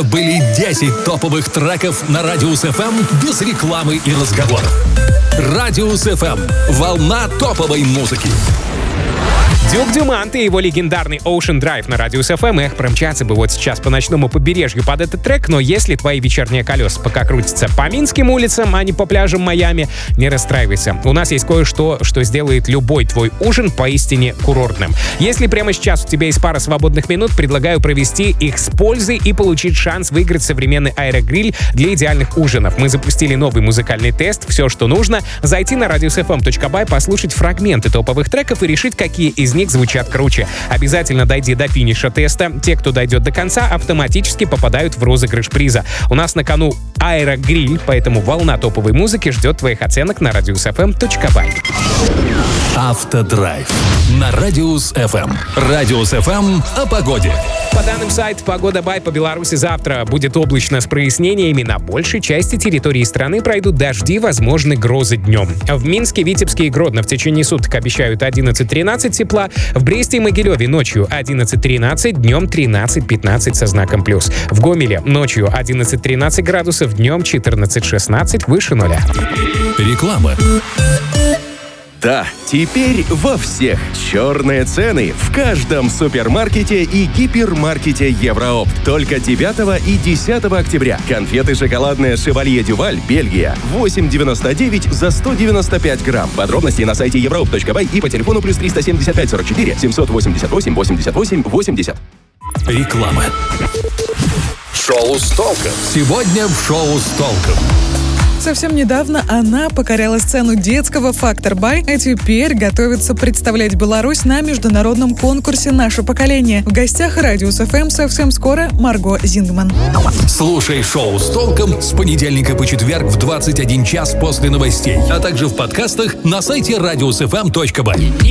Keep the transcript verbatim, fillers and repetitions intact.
Это были десять топовых треков на Радиус эф эм без рекламы и разговоров. Радиус эф эм. Волна топовой музыки. Дюк Дюмант и его легендарный Ocean Drive на Радиус эф эм. Эх, промчаться бы вот сейчас по ночному побережью под этот трек, но если твои вечерние колеса пока крутятся по Минским улицам, а не по пляжам Майами, не расстраивайся. У нас есть кое-что, что сделает любой твой ужин поистине курортным. Если прямо сейчас у тебя есть пара свободных минут, предлагаю провести их с пользой и получить шанс выиграть современный аэрогриль для идеальных ужинов. Мы запустили новый музыкальный тест. Все, что нужно, зайти на радиус эф эм точка бай, послушать фрагменты топовых треков и решить, какие из них звучат круче. Обязательно дойди до финиша теста. Те, кто дойдет до конца, автоматически попадают в розыгрыш приза. У нас на кону аэрогриль, поэтому волна топовой музыки ждет твоих оценок на радиус эф эм точка бай. Автодрайв на Радиус эф эм. Радиус эф эм о погоде. По данным сайта Погода Бай, по Беларуси завтра будет облачно с прояснениями. На большей части территории страны пройдут дожди, возможны грозы днем. В Минске, Витебске и Гродно в течение суток обещают одиннадцать-тринадцать тепла. В Бресте и Могилеве ночью одиннадцать-тринадцать, днем тринадцать-пятнадцать со знаком плюс. В Гомеле ночью одиннадцать-тринадцать градусов, днем четырнадцать-шестнадцать, выше нуля. Реклама. Да, теперь во всех черные цены в каждом супермаркете и гипермаркете Евроопт. Только девятого и десятого октября. Конфеты шоколадные «Шевалье Дюваль», Бельгия. восемь девяносто девять за сто девяносто пять грамм. Подробности на сайте евроопт точка бай и по телефону плюс триста семьдесят пять сорок четыре семьсот восемьдесят восемь восемьдесят восемь восемьдесят. Реклама. Шоу с толком. Сегодня в шоу с толком. Совсем недавно она покоряла сцену детского «Фактор Бай», а теперь готовится представлять Беларусь на международном конкурсе «Наше поколение». В гостях Радиус эф эм совсем скоро Марго Зингман. Слушай шоу с толком с понедельника по четверг в двадцать один час после новостей, а также в подкастах на сайте радиус эф эм точка бай.